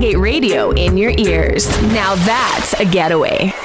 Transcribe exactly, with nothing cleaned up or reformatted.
Stargate Radio in your ears. Now that's a getaway.